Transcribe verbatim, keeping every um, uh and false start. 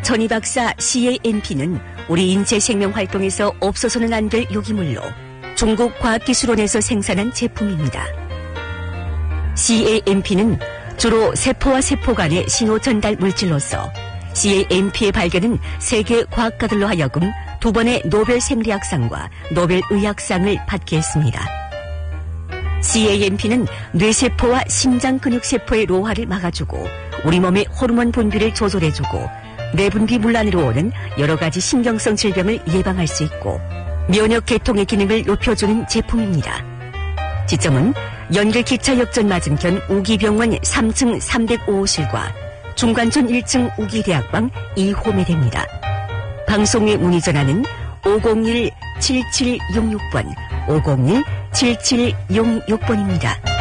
전이박사 씨에이엠피는 우리 인체 생명 활동에서 없어서는 안 될 유기물로 중국 과학기술원에서 생산한 제품입니다. 씨에이엠피는 주로 세포와 세포 간의 신호 전달 물질로서 씨에이엠피의 발견은 세계 과학가들로 하여금 두 번의 노벨 생리학상과 노벨 의학상을 받게 했습니다. 씨에이엠피는 뇌세포와 심장근육세포의 노화를 막아주고 우리 몸의 호르몬 분비를 조절해주고 내분비 문란으로 오는 여러 가지 신경성 질병을 예방할 수 있고 면역 계통의 기능을 높여주는 제품입니다. 지점은 연길 기차 역전 맞은편 우기병원 삼 층 삼공오 호실과 중관촌 일 층 우기대학방 이 홈에 됩니다. 방송에 문의 전화는 오공일 칠칠육육 번, 오공일 칠칠육육 번입니다.